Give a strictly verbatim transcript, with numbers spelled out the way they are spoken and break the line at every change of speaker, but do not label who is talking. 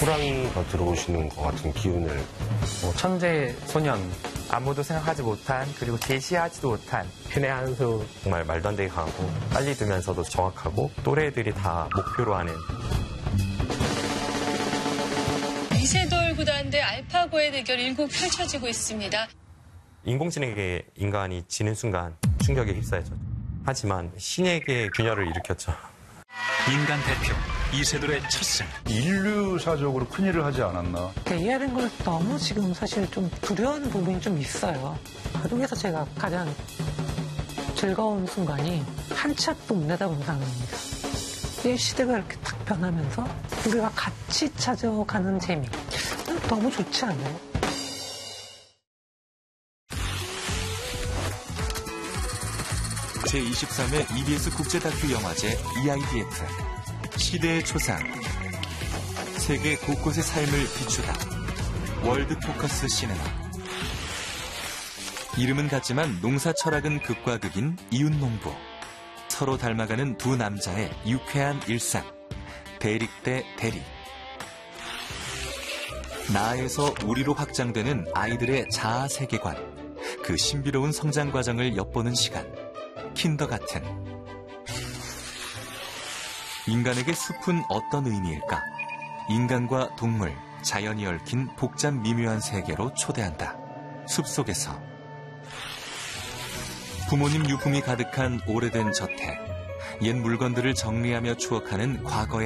호랑이가 들어오시는 것 같은 기운을.
뭐 천재 소년, 아무도 생각하지 못한 그리고 제시하지도 못한
신의 한 수.
정말 말도 안 되게 강하고 빨리 두면서도 정확하고 또래들이 다 목표로 하는.
이세돌 구단 대 알파고의 대결 일국 펼쳐지고 있습니다.
인공지능에게 인간이 지는 순간 충격에 휩싸여죠. 하지만 신에게 균열을 일으켰죠.
인간 대표 이세돌의 첫 승.
인류사적으로 큰일을 하지 않았나.
에이아이라는 걸 너무 지금 사실 좀 두려운 부분이 좀 있어요. 그중에서 제가 가장 즐거운 순간이 한 치 앞도 못 내다본 상황입니다. 이 시대가 이렇게 탁 변하면서 우리가 같이 찾아가는 재미. 너무 좋지 않아요?
제이십삼 회 이비에스 국제 다큐 영화제 이아이디에프. 시대의 초상. 세계 곳곳의 삶을 비추다. 월드 포커스 시네마. 이름은 같지만 농사 철학은 극과 극인 이웃농부. 서로 닮아가는 두 남자의 유쾌한 일상. 대릭 대 대리. 나에서 우리로 확장되는 아이들의 자아 세계관. 그 신비로운 성장 과정을 엿보는 시간. 킨더가튼. 인간에게 숲은 어떤 의미일까? 인간과 동물, 자연이 얽힌 복잡 미묘한 세계로 초대한다. 숲속에서. 부모님 유품이 가득한 오래된 저택. 옛 물건들을 정리하며 추억하는 과거의